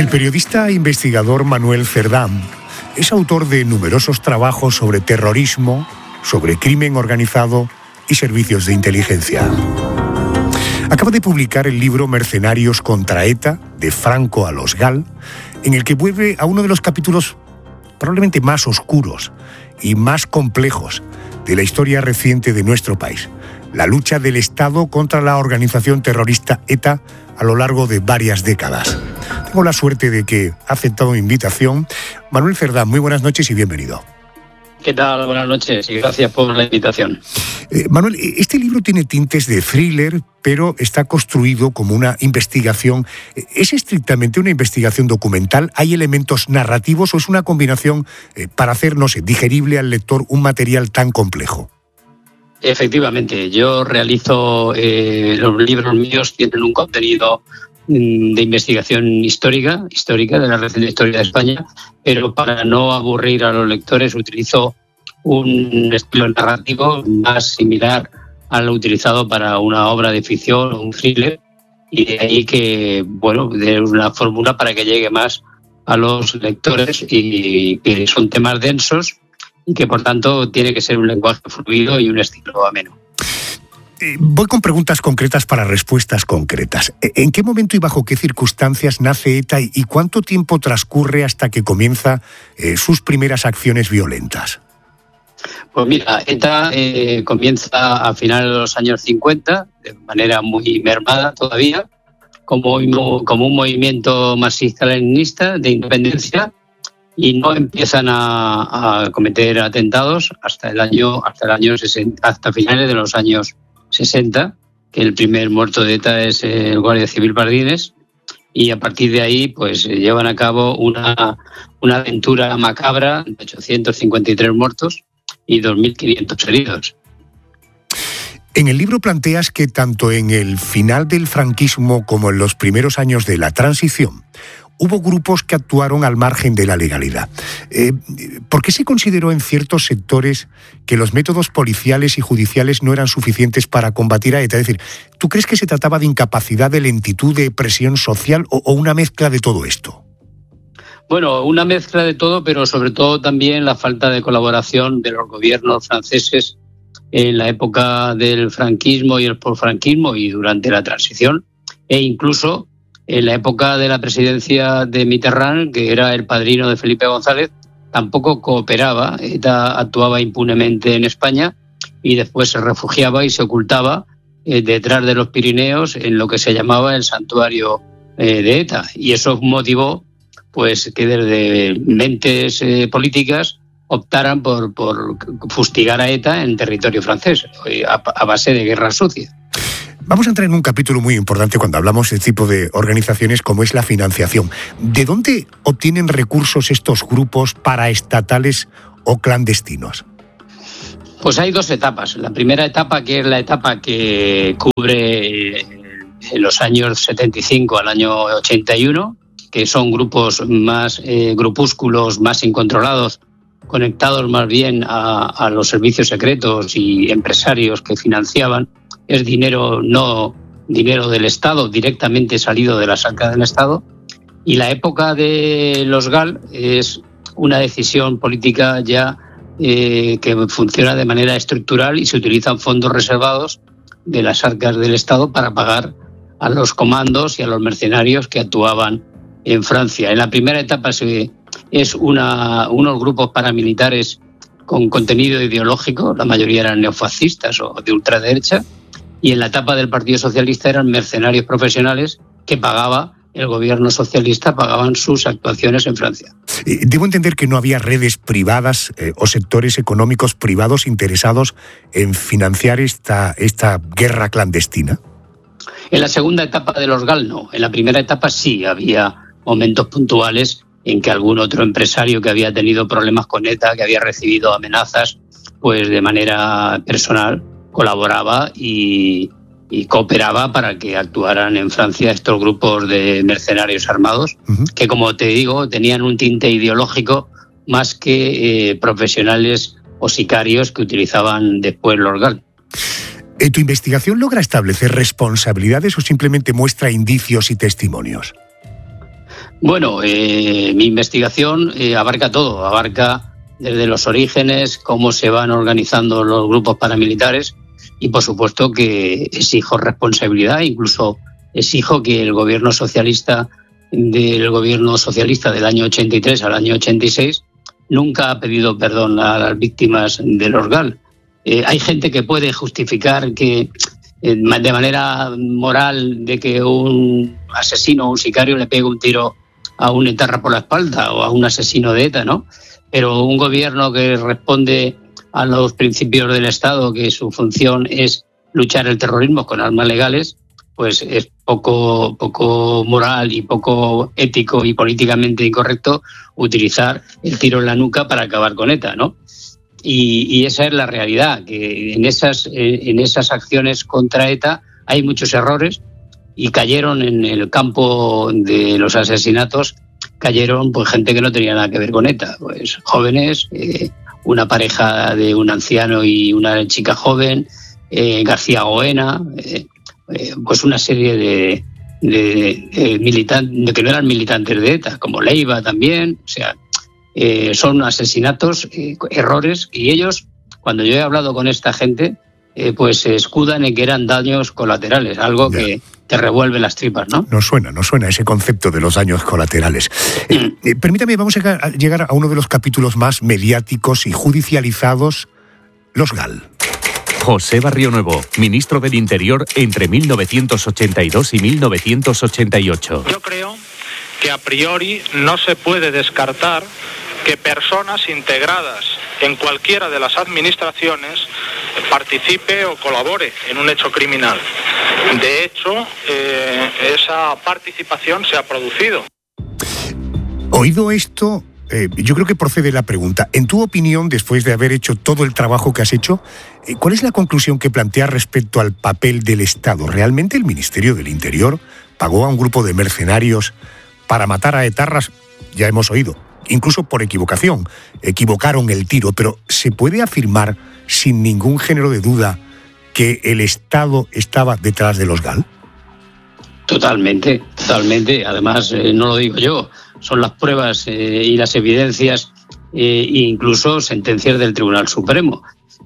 El periodista e investigador Manuel Cerdán es autor de numerosos trabajos sobre terrorismo, sobre crimen organizado y servicios de inteligencia. Acaba de publicar el libro Mercenarios contra ETA, de Franco a los GAL, en el que vuelve a uno de los capítulos probablemente más oscuros y más complejos de la historia reciente de nuestro país: la lucha del Estado contra la organización terrorista ETA a lo largo de varias décadas. Tengo la suerte de que ha aceptado mi invitación. Manuel Cerdán, muy buenas noches y bienvenido. ¿Qué tal? Buenas noches y gracias por la invitación. Manuel, este libro tiene tintes de thriller, pero está construido como una investigación. ¿Es estrictamente una investigación documental? ¿Hay elementos narrativos o es una combinación para hacer, no sé, digerible al lector un material tan complejo? Efectivamente, yo realizo, los libros míos tienen un contenido de investigación histórica de la reciente historia de España, pero para no aburrir a los lectores utilizo un estilo narrativo más similar al utilizado para una obra de ficción o un thriller, y de ahí que, de una fórmula para que llegue más a los lectores y que son temas densos y que por tanto tiene que ser un lenguaje fluido y un estilo ameno. Voy con preguntas concretas para respuestas concretas. ¿En qué momento y bajo qué circunstancias nace ETA y cuánto tiempo transcurre hasta que comienza sus primeras acciones violentas? Pues mira, ETA comienza a finales de los años 50, de manera muy mermada todavía, como un movimiento marxista-leninista de independencia, y no empiezan a cometer atentados hasta finales de los años 60, que el primer muerto de ETA es el guardia civil Pardines, y a partir de ahí pues llevan a cabo una aventura macabra de 853 muertos y 2.500 heridos. En el libro planteas que tanto en el final del franquismo como en los primeros años de la transición hubo grupos que actuaron al margen de la legalidad. ¿Por qué se consideró en ciertos sectores que los métodos policiales y judiciales no eran suficientes para combatir a ETA? Es decir, ¿tú crees que se trataba de incapacidad, de lentitud, de presión social o una mezcla de todo esto? Bueno, una mezcla de todo, pero sobre todo también la falta de colaboración de los gobiernos franceses en la época del franquismo y el posfranquismo y durante la transición, e incluso en la época de la presidencia de Mitterrand, que era el padrino de Felipe González, tampoco cooperaba. ETA actuaba impunemente en España y después se refugiaba y se ocultaba detrás de los Pirineos en lo que se llamaba el santuario de ETA. Y eso motivó pues que desde mentes políticas optaran por fustigar a ETA en territorio francés, a base de guerra sucia. Vamos a entrar en un capítulo muy importante cuando hablamos de este tipo de organizaciones, como es la financiación. ¿De dónde obtienen recursos estos grupos paraestatales o clandestinos? Pues hay dos etapas. La primera etapa, que es la etapa que cubre los años 75 al año 81, que son grupos más, grupúsculos más incontrolados, conectados más bien a los servicios secretos y empresarios que financiaban. Es dinero, no dinero del Estado, directamente salido de las arcas del Estado. Y la época de los GAL es una decisión política ya que funciona de manera estructural y se utilizan fondos reservados de las arcas del Estado para pagar a los comandos y a los mercenarios que actuaban en Francia. En la primera etapa es unos grupos paramilitares con contenido ideológico, la mayoría eran neofascistas o de ultraderecha, y en la etapa del Partido Socialista eran mercenarios profesionales que pagaba el gobierno socialista, pagaban sus actuaciones en Francia. Debo entender que no había redes privadas o sectores económicos privados interesados en financiar esta guerra clandestina. En la segunda etapa de los GAL no. En la primera etapa sí había momentos puntuales en que algún otro empresario que había tenido problemas con ETA, que había recibido amenazas, pues de manera personal colaboraba y cooperaba para que actuaran en Francia estos grupos de mercenarios armados, que, como te digo, tenían un tinte ideológico más que profesionales o sicarios que utilizaban después los GAL. ¿Tu investigación logra establecer responsabilidades o simplemente muestra indicios y testimonios? Bueno, mi investigación abarca todo, abarca desde los orígenes, cómo se van organizando los grupos paramilitares y, por supuesto, que exijo responsabilidad, incluso exijo que el gobierno socialista del año 83 al año 86 nunca ha pedido perdón a las víctimas de los GAL. Hay gente que puede justificar que de manera moral de que un asesino o un sicario le pegue un tiro a un etarra por la espalda o a un asesino de ETA, ¿no? Pero un gobierno que responde a los principios del Estado, que su función es luchar el terrorismo con armas legales, pues es poco moral y poco ético y políticamente incorrecto utilizar el tiro en la nuca para acabar con ETA, ¿no? Y esa es la realidad, que en esas acciones contra ETA hay muchos errores y cayeron en el campo de los asesinatos, cayeron pues gente que no tenía nada que ver con ETA, pues jóvenes, una pareja de un anciano y una chica joven, García Goena, pues una serie de militantes que no eran militantes de ETA, como Leiva también, o sea, son asesinatos, errores, y ellos, cuando yo he hablado con esta gente, pues se escudan en que eran daños colaterales, algo que te revuelve las tripas, ¿no? No suena ese concepto de los daños colaterales. Permítame, vamos a llegar a uno de los capítulos más mediáticos y judicializados, los GAL. José Barrionuevo, ministro del Interior entre 1982 y 1988. Yo creo que a priori no se puede descartar que personas integradas en cualquiera de las administraciones participe o colabore en un hecho criminal. De hecho, esa participación se ha producido. Oído esto, yo creo que procede la pregunta. En tu opinión, después de haber hecho todo el trabajo que has hecho, ¿cuál es la conclusión que planteas respecto al papel del Estado? ¿Realmente el Ministerio del Interior pagó a un grupo de mercenarios para matar a etarras? Ya hemos oído, incluso por equivocación, equivocaron el tiro, pero ¿se puede afirmar sin ningún género de duda que el Estado estaba detrás de los GAL? Totalmente. Además, no lo digo yo, son las pruebas y las evidencias e incluso sentencias del Tribunal Supremo.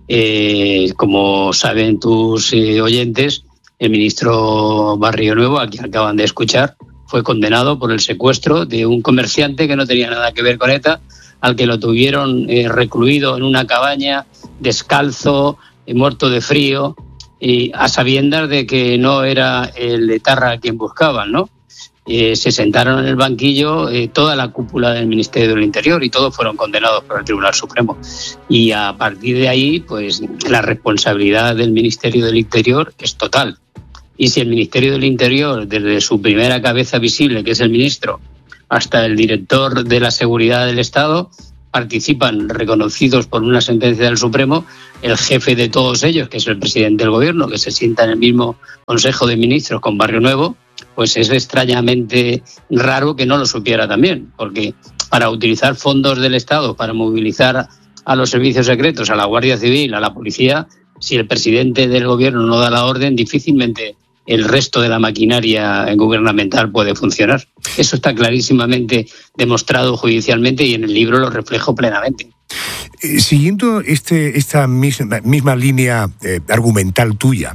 Como saben tus oyentes, el ministro Barrionuevo, a quien acaban de escuchar, fue condenado por el secuestro de un comerciante que no tenía nada que ver con ETA, al que lo tuvieron recluido en una cabaña, descalzo, muerto de frío, y a sabiendas de que no era el etarra a quien buscaban, ¿no? Se sentaron en el banquillo toda la cúpula del Ministerio del Interior y todos fueron condenados por el Tribunal Supremo. Y a partir de ahí, pues la responsabilidad del Ministerio del Interior es total. Y si el Ministerio del Interior, desde su primera cabeza visible, que es el ministro, hasta el director de la Seguridad del Estado, participan reconocidos por una sentencia del Supremo, el jefe de todos ellos, que es el presidente del Gobierno, que se sienta en el mismo Consejo de Ministros con Barrionuevo, pues es extrañamente raro que no lo supiera también, porque para utilizar fondos del Estado, para movilizar a los servicios secretos, a la Guardia Civil, a la Policía, si el presidente del Gobierno no da la orden, difícilmente el resto de la maquinaria gubernamental puede funcionar. Eso está clarísimamente demostrado judicialmente y en el libro lo reflejo plenamente. Siguiendo esta misma línea argumental tuya,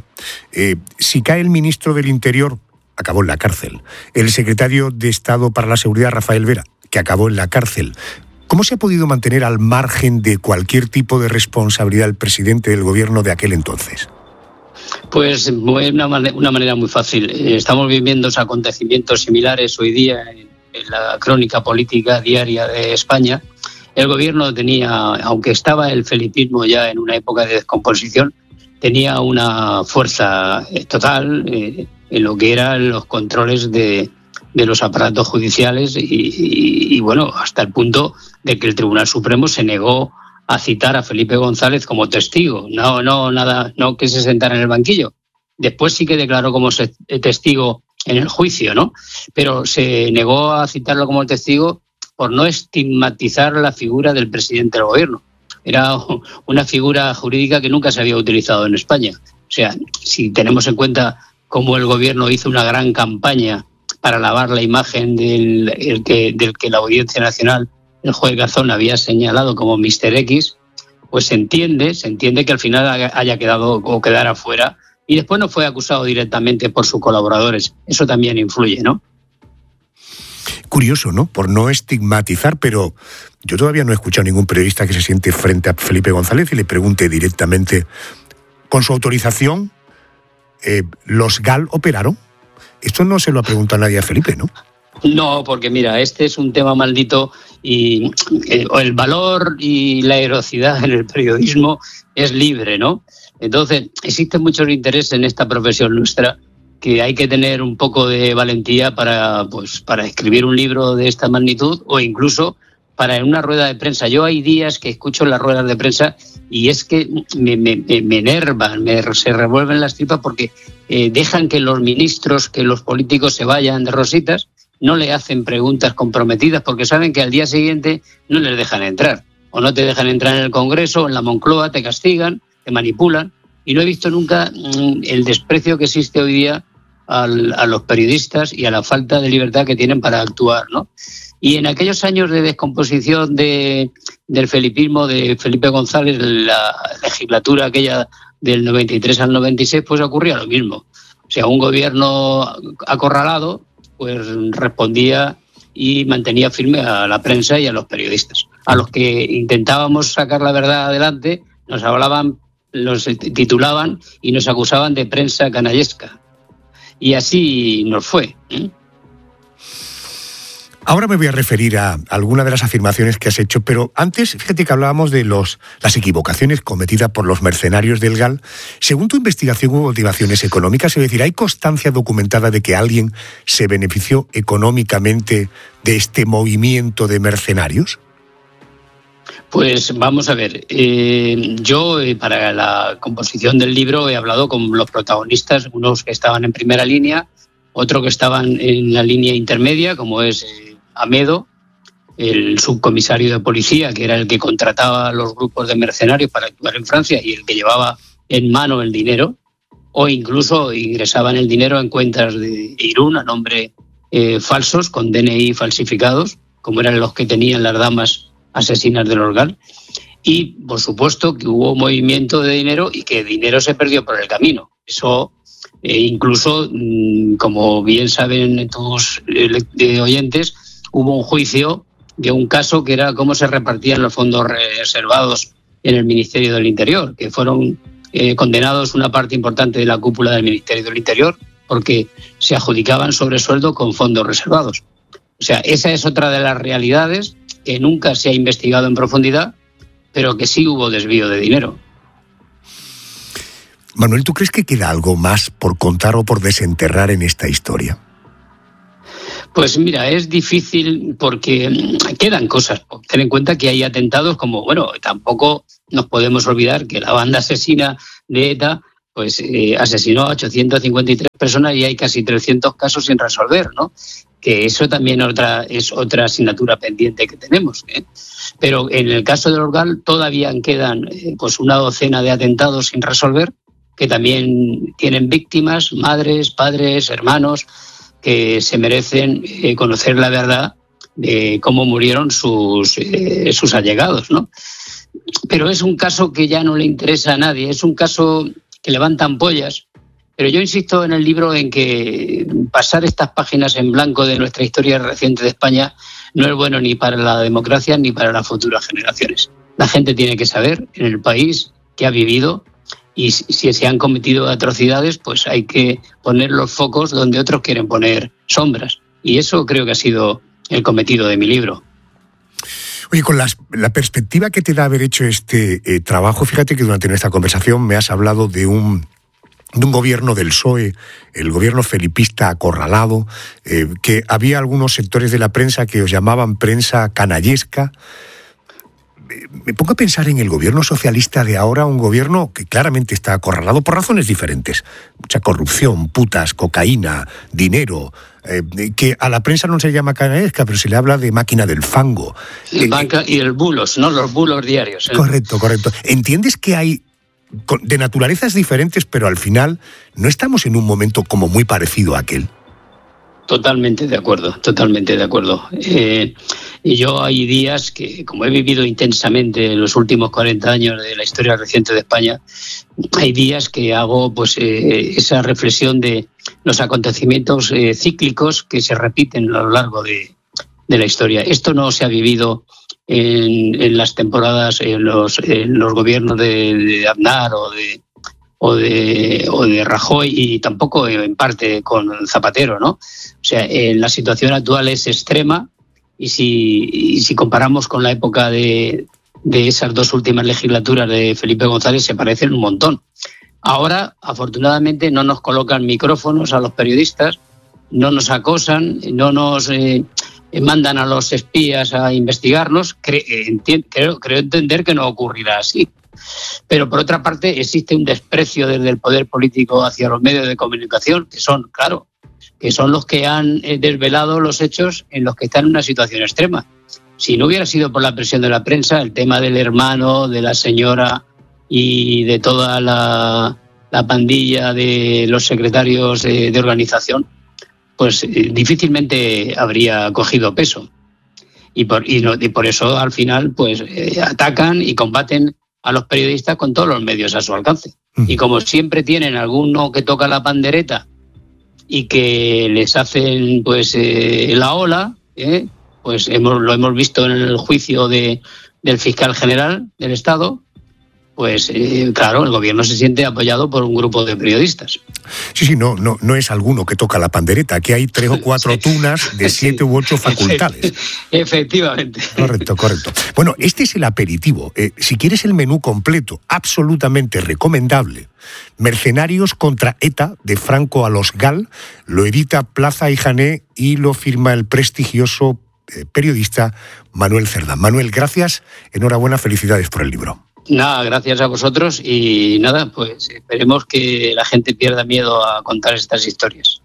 si cae el ministro del Interior, acabó en la cárcel. El secretario de Estado para la Seguridad, Rafael Vera, que acabó en la cárcel. ¿Cómo se ha podido mantener al margen de cualquier tipo de responsabilidad el presidente del gobierno de aquel entonces? Pues una manera muy fácil. Estamos viviendo acontecimientos similares hoy día en la crónica política diaria de España. El gobierno tenía, aunque estaba el felipismo ya en una época de descomposición, tenía una fuerza total en lo que eran los controles de los aparatos judiciales y bueno, hasta el punto de que el Tribunal Supremo se negó a citar a Felipe González como testigo, no que se sentara en el banquillo. Después sí que declaró como testigo en el juicio, ¿no? Pero se negó a citarlo como testigo por no estigmatizar la figura del presidente del gobierno. Era una figura jurídica que nunca se había utilizado en España. O sea, si tenemos en cuenta cómo el gobierno hizo una gran campaña para lavar la imagen del que la Audiencia Nacional, el juez Garzón, había señalado como Mr. X, pues se entiende que al final haya quedado o quedara fuera, y después no fue acusado directamente por sus colaboradores. Eso también influye, ¿no? Curioso, ¿no? Por no estigmatizar, pero yo todavía no he escuchado a ningún periodista que se siente frente a Felipe González y le pregunte directamente, ¿con su autorización los GAL operaron? Esto no se lo ha preguntado nadie a Felipe, ¿no? No, porque mira, este es un tema maldito y el valor y la heroicidad en el periodismo es libre, ¿no? Entonces, existen muchos intereses en esta profesión nuestra, que hay que tener un poco de valentía para escribir un libro de esta magnitud, o incluso para en una rueda de prensa. Yo hay días que escucho las ruedas de prensa y es que me enervan, se revuelven las tripas, porque dejan que los ministros, que los políticos se vayan de rositas, no le hacen preguntas comprometidas porque saben que al día siguiente no les dejan entrar, o no te dejan entrar en el Congreso, o en la Moncloa, te castigan, te manipulan. Y no he visto nunca el desprecio que existe hoy día a los periodistas y a la falta de libertad que tienen para actuar, ¿no? Y en aquellos años de descomposición del felipismo de Felipe González, la legislatura aquella del 93 al 96, pues ocurría lo mismo. O sea, un gobierno acorralado pues respondía y mantenía firme a la prensa y a los periodistas. A los que intentábamos sacar la verdad adelante nos hablaban, los titulaban y nos acusaban de prensa canallesca. Y así nos fue. Ahora me voy a referir a alguna de las afirmaciones que has hecho, pero antes, fíjate que hablábamos de las equivocaciones cometidas por los mercenarios del GAL. Según tu investigación, hubo motivaciones económicas, es decir, ¿hay constancia documentada de que alguien se benefició económicamente de este movimiento de mercenarios? Pues vamos a ver, yo para la composición del libro he hablado con los protagonistas, unos que estaban en primera línea, otros que estaban en la línea intermedia, como es Amedo, el subcomisario de policía, que era el que contrataba a los grupos de mercenarios para actuar en Francia y el que llevaba en mano el dinero, o incluso ingresaban el dinero en cuentas de Irún a nombre falsos, con DNI falsificados, como eran los que tenían las damas asesinas del GAL. Y, por supuesto, que hubo movimiento de dinero y que dinero se perdió por el camino. Eso, incluso, como bien saben tus oyentes, hubo un juicio de un caso que era cómo se repartían los fondos reservados en el Ministerio del Interior, que fueron condenados una parte importante de la cúpula del Ministerio del Interior porque se adjudicaban sobresueldo con fondos reservados. O sea, esa es otra de las realidades que nunca se ha investigado en profundidad, pero que sí hubo desvío de dinero. Manuel, ¿tú crees que queda algo más por contar o por desenterrar en esta historia? Pues mira, es difícil porque quedan cosas. Ten en cuenta que hay atentados como, bueno, tampoco nos podemos olvidar que la banda asesina de ETA pues asesinó a 853 personas y hay casi 300 casos sin resolver, ¿no? Que eso también es otra asignatura pendiente que tenemos, ¿eh? Pero en el caso del GAL todavía quedan pues una docena de atentados sin resolver, que también tienen víctimas, madres, padres, hermanos, que se merecen conocer la verdad de cómo murieron sus allegados, ¿no? Pero es un caso que ya no le interesa a nadie, es un caso que levanta ampollas. Pero yo insisto en el libro en que pasar estas páginas en blanco de nuestra historia reciente de España no es bueno ni para la democracia ni para las futuras generaciones. La gente tiene que saber en el país que ha vivido, y si se han cometido atrocidades, pues hay que poner los focos donde otros quieren poner sombras. Y eso creo que ha sido el cometido de mi libro. Oye, con la perspectiva que te da haber hecho este trabajo, fíjate que durante nuestra conversación me has hablado de un gobierno del PSOE, el gobierno felipista acorralado, que había algunos sectores de la prensa que os llamaban prensa canallesca. Me pongo a pensar en el gobierno socialista de ahora, un gobierno que claramente está acorralado por razones diferentes. Mucha corrupción, putas, cocaína, dinero, que a la prensa no se llama canallesca, pero se le habla de máquina del fango. Y el bulos, ¿no? Los bulos diarios. Correcto. ¿Entiendes que hay de naturalezas diferentes, pero al final no estamos en un momento como muy parecido a aquel? Totalmente de acuerdo, totalmente de acuerdo. Y yo hay días que, como he vivido intensamente en los últimos 40 años de la historia reciente de España, hay días que hago pues esa reflexión de los acontecimientos cíclicos que se repiten a lo largo de la historia. Esto no se ha vivido en las temporadas, en los gobiernos de Aznar o de Rajoy, y tampoco en parte con Zapatero, ¿no? O sea, la situación actual es extrema, y si comparamos con la época de esas dos últimas legislaturas de Felipe González, se parecen un montón. Ahora, afortunadamente, no nos colocan micrófonos a los periodistas, no nos acosan, no nos mandan a los espías a investigarnos. Creo entender que no ocurrirá así. Pero por otra parte existe un desprecio desde el poder político hacia los medios de comunicación, que son los que han desvelado los hechos en los que están en una situación extrema. Si no hubiera sido por la presión de la prensa, el tema del hermano, de la señora y de toda la pandilla de los secretarios de organización, pues difícilmente habría cogido peso. Y por eso al final pues atacan y combaten a los periodistas con todos los medios a su alcance. Y como siempre tienen alguno que toca la pandereta y que les hacen pues la ola, pues lo hemos visto en el juicio del fiscal general del Estado, pues claro, el gobierno se siente apoyado por un grupo de periodistas. Sí, no es alguno que toca la pandereta. Aquí hay 3 o 4 tunas de 7 u 8 facultades. Efectivamente. Correcto. Bueno, este es el aperitivo. Si quieres el menú completo, absolutamente recomendable. Mercenarios contra ETA, de Franco a los Gal, lo edita Plaza y Jané y lo firma el prestigioso periodista Manuel Cerdán. Manuel, gracias, enhorabuena, felicidades por el libro. Nada, gracias a vosotros, y nada, pues esperemos que la gente pierda miedo a contar estas historias.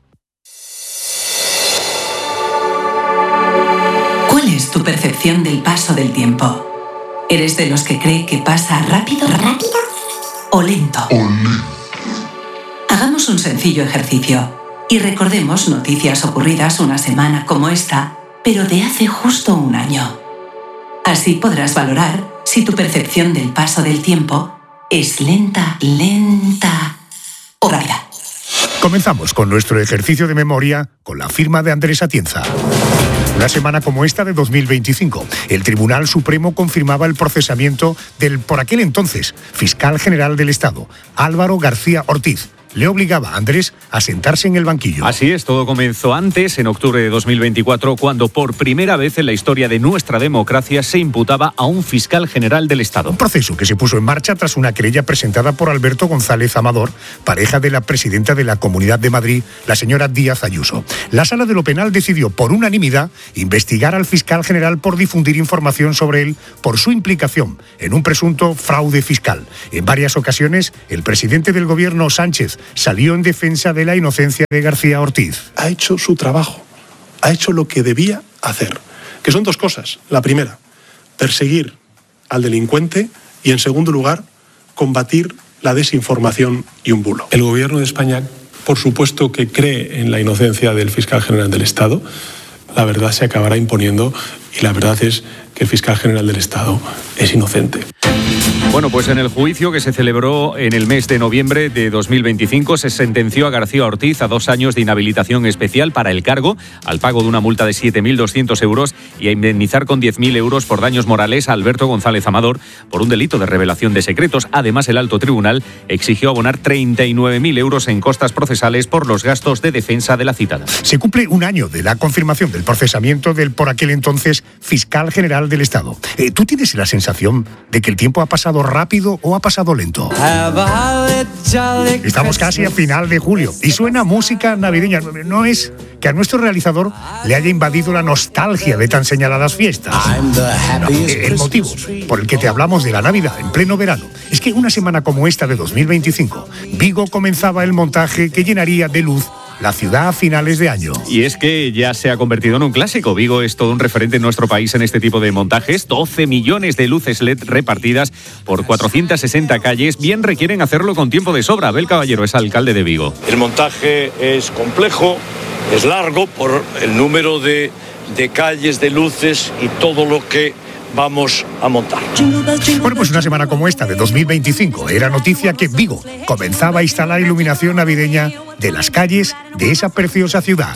¿Cuál es tu percepción del paso del tiempo? ¿Eres de los que cree que pasa rápido o lento? Hagamos un sencillo ejercicio y recordemos noticias ocurridas una semana como esta, pero de hace justo un año. Así podrás valorar si tu percepción del paso del tiempo es lenta o rápida. Comenzamos con nuestro ejercicio de memoria con la firma de Andrés Atienza. Una semana como esta de 2025, el Tribunal Supremo confirmaba el procesamiento del, por aquel entonces, fiscal general del Estado, Álvaro García Ortiz. Le obligaba a Andrés a sentarse en el banquillo. Así es, todo comenzó antes, en octubre de 2024, cuando por primera vez en la historia de nuestra democracia se imputaba a un fiscal general del Estado. Un proceso que se puso en marcha tras una querella presentada por Alberto González Amador, pareja de la presidenta de la Comunidad de Madrid, la señora Díaz Ayuso. La Sala de lo Penal decidió por unanimidad investigar al fiscal general por difundir información sobre él por su implicación en un presunto fraude fiscal. En varias ocasiones, el presidente del gobierno, Sánchez, salió en defensa de la inocencia de García Ortiz. Ha hecho su trabajo, ha hecho lo que debía hacer, que son 2 cosas. La primera, perseguir al delincuente, y en segundo lugar, combatir la desinformación y un bulo. El gobierno de España, por supuesto que cree en la inocencia del fiscal general del Estado. La verdad se acabará imponiendo, y la verdad es que el fiscal general del Estado es inocente. Bueno, pues en el juicio que se celebró en el mes de noviembre de 2025 se sentenció a García Ortiz a 2 años de inhabilitación especial para el cargo, al pago de una multa de 7.200 euros y a indemnizar con 10.000 euros por daños morales a Alberto González Amador por un delito de revelación de secretos. Además, el alto tribunal exigió abonar 39.000 euros en costas procesales por los gastos de defensa de la citada. Se cumple un año de la confirmación del procesamiento del por aquel entonces fiscal general del Estado. ¿Tú tienes la sensación de que el tiempo ha pasado rápido o ha pasado lento? Estamos casi a final de julio y suena música navideña. No es que a nuestro realizador le haya invadido la nostalgia de tan señaladas fiestas. No, el motivo por el que te hablamos de la Navidad en pleno verano es que una semana como esta de 2025, Vigo comenzaba el montaje que llenaría de luz la ciudad a finales de año. Y es que ya se ha convertido en un clásico. Vigo es todo un referente en nuestro país en este tipo de montajes. 12 millones de luces LED repartidas por 460 calles. Bien requieren hacerlo con tiempo de sobra. Abel Caballero es alcalde de Vigo. El montaje es complejo, Es largo por el número de calles, de luces y todo lo que vamos a montar. Bueno, pues una semana como esta de 2025 era noticia que Vigo comenzaba a instalar iluminación navideña de las calles de esa preciosa ciudad.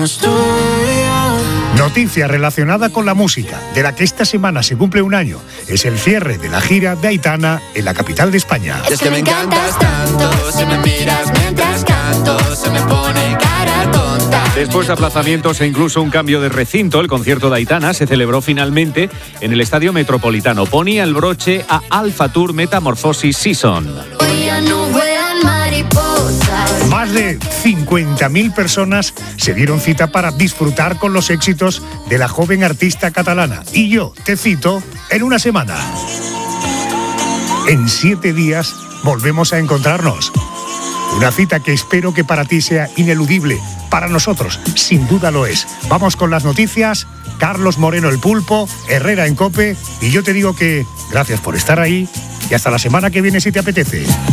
Noticia relacionada con la música, de la que esta semana se cumple un año. Es el cierre de la gira de Aitana en la capital de España. Es que me encantas tanto, si me miras mientras canto, se me pone cara tonta. Después de aplazamientos e incluso un cambio de recinto, el concierto de Aitana se celebró finalmente en el Estadio Metropolitano. Ponía el broche a Alpha Tour Metamorphosis Season. Más de 50.000 personas se dieron cita para disfrutar con los éxitos de la joven artista catalana. Y yo te cito en una semana. En 7 días volvemos a encontrarnos. Una cita que espero que para ti sea ineludible. Para nosotros, sin duda lo es. Vamos con las noticias. Carlos Moreno el Pulpo, Herrera en COPE. Y yo te digo que gracias por estar ahí y hasta la semana que viene si te apetece.